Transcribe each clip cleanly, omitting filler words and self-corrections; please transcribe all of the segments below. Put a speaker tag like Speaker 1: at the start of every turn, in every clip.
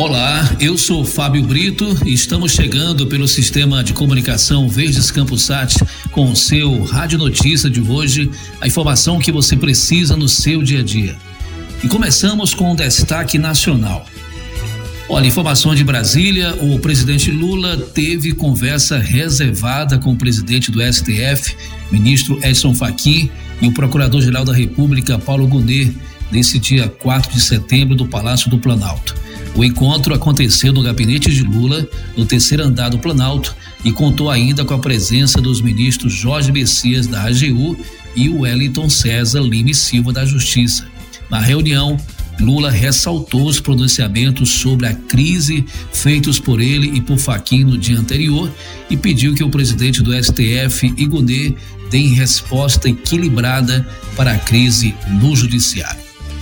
Speaker 1: Olá, eu sou Fábio Brito e estamos chegando pelo sistema de comunicação Verdes Campusat com o seu Rádio Notícia de hoje, a informação que você precisa no seu dia a dia. E começamos com um destaque nacional. Olha, informação de Brasília, o presidente Lula teve conversa reservada com o presidente do STF, ministro Edson Fachin, e o procurador-geral da República, Paulo Gonet, nesse dia 4 de setembro, do Palácio do Planalto. O encontro aconteceu no gabinete de Lula, no terceiro andar do Planalto, e contou ainda com a presença dos ministros Jorge Messias, da AGU, e o Wellington César Lima e Silva, da Justiça. Na reunião, Lula ressaltou os pronunciamentos sobre a crise feitos por ele e por Fachin no dia anterior e pediu que o presidente do STF e Gonet deem resposta equilibrada para a crise no judiciário.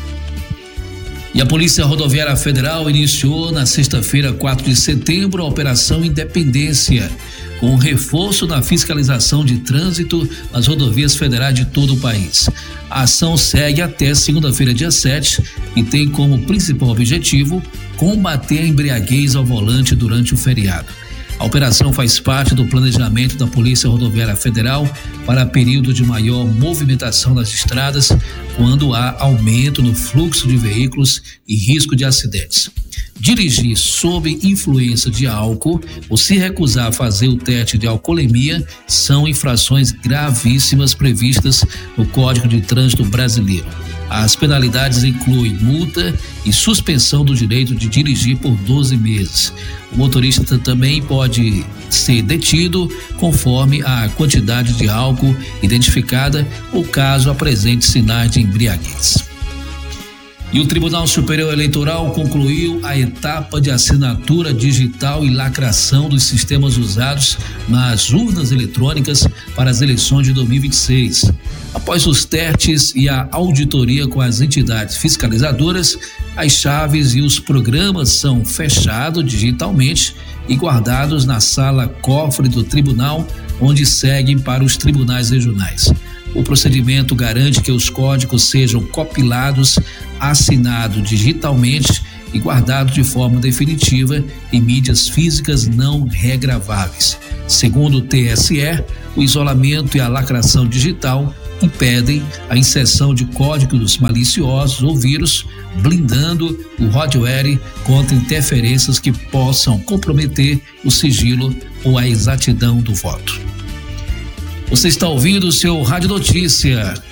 Speaker 1: E a Polícia Rodoviária Federal iniciou na sexta-feira, 4 de setembro, a Operação Independência, com reforço na fiscalização de trânsito nas rodovias federais de todo o país. A ação segue até segunda-feira, dia 7, e tem como principal objetivo combater a embriaguez ao volante durante o feriado. A operação faz parte do planejamento da Polícia Rodoviária Federal para período de maior movimentação nas estradas, quando há aumento no fluxo de veículos e risco de acidentes. Dirigir sob influência de álcool ou se recusar a fazer o teste de alcoolemia são infrações gravíssimas previstas no Código de Trânsito Brasileiro. As penalidades incluem multa e suspensão do direito de dirigir por 12 meses. O motorista também pode ser detido conforme a quantidade de álcool identificada ou caso apresente sinais de embriaguez. E o Tribunal Superior Eleitoral concluiu a etapa de assinatura digital e lacração dos sistemas usados nas urnas eletrônicas para as eleições de 2026. Após os testes e a auditoria com as entidades fiscalizadoras, as chaves e os programas são fechados digitalmente e guardados na sala cofre do tribunal, onde seguem para os tribunais regionais. O procedimento garante que os códigos sejam compilados, assinados digitalmente e guardados de forma definitiva em mídias físicas não regraváveis. Segundo o TSE, o isolamento e a lacração digital impedem a inserção de códigos maliciosos ou vírus, blindando o hardware contra interferências que possam comprometer o sigilo ou a exatidão do voto. Você está ouvindo o seu Rádio Notícia.